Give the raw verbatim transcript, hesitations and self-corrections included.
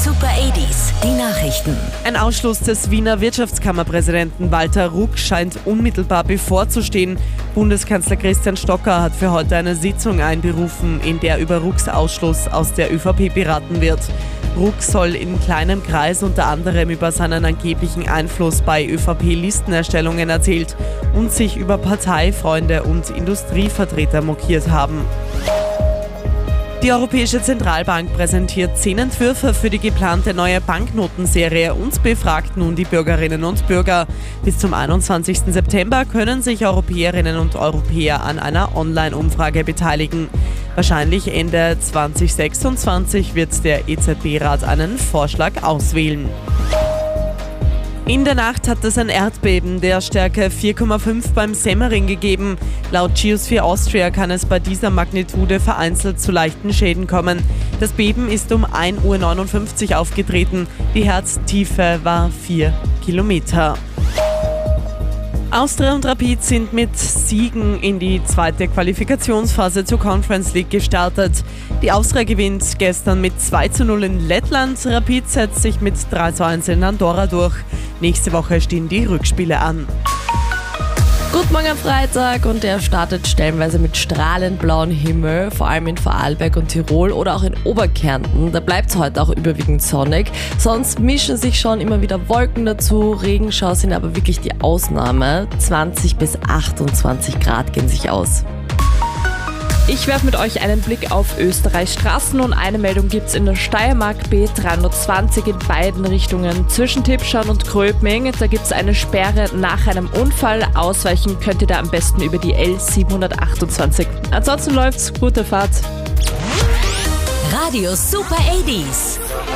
Super achtziger, die Nachrichten. Ein Ausschluss des Wiener Wirtschaftskammerpräsidenten Walter Ruck scheint unmittelbar bevorzustehen. Bundeskanzler Christian Stocker hat für heute eine Sitzung einberufen, in der über Rucks Ausschluss aus der ÖVP beraten wird. Ruck soll in kleinem Kreis unter anderem über seinen angeblichen Einfluss bei ÖVP-Listenerstellungen erzählt und sich über Parteifreunde und Industrievertreter mokiert haben. Die Europäische Zentralbank präsentiert zehn Entwürfe für die geplante neue Banknotenserie und befragt nun die Bürgerinnen und Bürger. Bis zum einundzwanzigsten September können sich Europäerinnen und Europäer an einer Online-Umfrage beteiligen. Wahrscheinlich Ende zwanzig sechsundzwanzig wird der E Z B-Rat einen Vorschlag auswählen. In der Nacht hat es ein Erdbeben der Stärke vier Komma fünf beim Semmering gegeben. Laut Geosphere Austria kann es bei dieser Magnitude vereinzelt zu leichten Schäden kommen. Das Beben ist um ein Uhr neunundfünfzig aufgetreten. Die Herztiefe war vier Kilometer. Austria und Rapid sind mit Siegen in die zweite Qualifikationsphase zur Conference League gestartet. Die Austria gewinnt gestern mit zwei zu null in Lettland, Rapid setzt sich mit drei zu eins in Andorra durch. Nächste Woche stehen die Rückspiele an. Guten Morgen am Freitag und der startet stellenweise mit strahlend blauem Himmel, vor allem in Vorarlberg und Tirol oder auch in Oberkärnten. Da bleibt es heute auch überwiegend sonnig. Sonst mischen sich schon immer wieder Wolken dazu. Regenschauer sind aber wirklich die Ausnahme. zwanzig bis achtundzwanzig Grad gehen sich aus. Ich werfe mit euch einen Blick auf Österreichs Straßen und eine Meldung gibt es in der Steiermark B dreihundertzwanzig in beiden Richtungen. Zwischen Tippschan und Gröbming, da gibt es eine Sperre nach einem Unfall. Ausweichen könnt ihr da am besten über die L siebenhundertachtundzwanzig. Ansonsten läuft's, gute Fahrt. Radio Super achtziger.